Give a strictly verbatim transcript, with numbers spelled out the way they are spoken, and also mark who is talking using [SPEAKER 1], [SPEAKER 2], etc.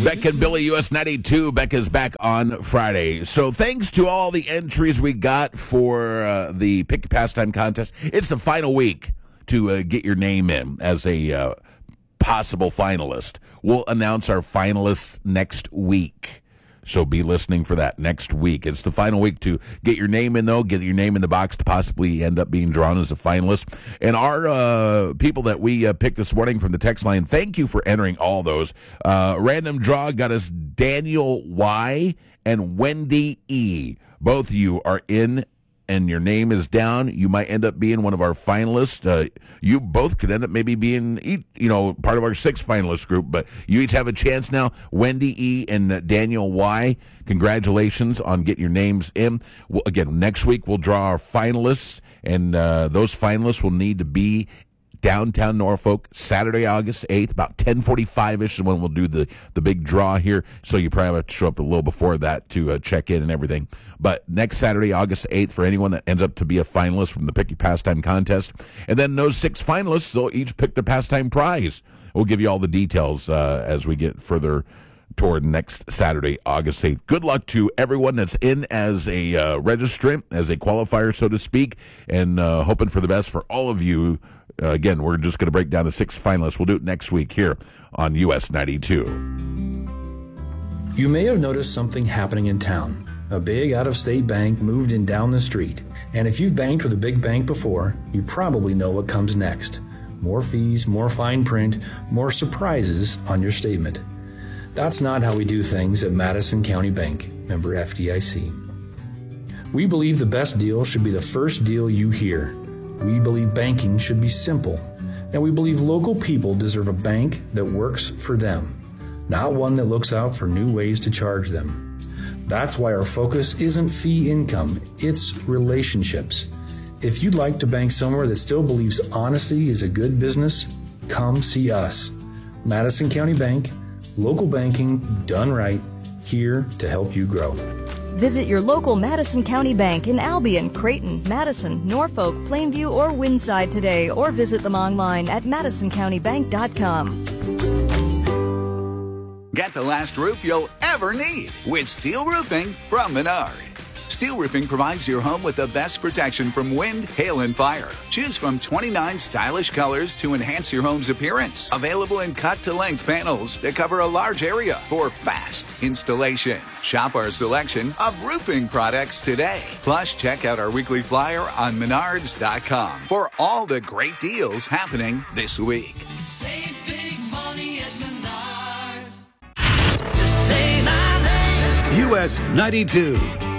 [SPEAKER 1] Becca and Billy, U S ninety-two. Becca's back on Friday. So thanks to all the entries we got for uh, the Pick Pastime Contest. It's the final week to uh, get your name in as a uh, possible finalist. We'll announce our finalists next week. So be listening for that next week. It's the final week to get your name in, though. Get your name in the box to possibly end up being drawn as a finalist. And our uh, people that we uh, picked this morning from the text line, thank you for entering all those. Uh, random draw got us Daniel Y. and Wendy E. Both of you are in, and your name is down. You might end up being one of our finalists. Uh, you both could end up maybe being, you know, part of our six finalist group, but you each have a chance now. Wendy E. and uh, Daniel Y., congratulations on getting your names in. Well, again, next week we'll draw our finalists, and uh, those finalists will need to be downtown Norfolk, Saturday, August eighth, about ten forty-five-ish is when we'll do the, the big draw here. So you probably have to show up a little before that to uh, check in and everything. But next Saturday, August eighth, for anyone that ends up to be a finalist from the Pick Your Pastime Contest. And then those six finalists, they'll each pick their pastime prize. We'll give you all the details uh, as we get further toward next Saturday, August eighth. Good luck to everyone that's in as a uh, registrant, as a qualifier, so to speak, and uh, hoping for the best for all of you. Uh, again, we're just going to break down the six finalists. We'll do it next week here on U S ninety-two.
[SPEAKER 2] You may have noticed something happening in town. A big out-of-state bank moved in down the street. And if you've banked with a big bank before, you probably know what comes next. More fees, more fine print, more surprises on your statement. That's not how we do things at Madison County Bank, member F D I C. We believe the best deal should be the first deal you hear. We believe banking should be simple, and we believe local people deserve a bank that works for them, not one that looks out for new ways to charge them. That's why our focus isn't fee income, it's relationships. If you'd like to bank somewhere that still believes honesty is a good business, come see us. Madison County Bank, local banking done right, here to help you grow.
[SPEAKER 3] Visit your local Madison County Bank in Albion, Creighton, Madison, Norfolk, Plainview, or Windside today, or visit them online at madison county bank dot com.
[SPEAKER 4] Get the last roof you'll ever need with steel roofing from Menards. Steel roofing provides your home with the best protection from wind, hail, and fire. Choose from twenty-nine stylish colors to enhance your home's appearance. Available in cut-to-length panels that cover a large area for fast installation. Shop our selection of roofing products today. Plus, check out our weekly flyer on menards dot com for all the great deals happening this week.
[SPEAKER 5] Save big money at Menards. Just say my name.
[SPEAKER 6] U S ninety-two.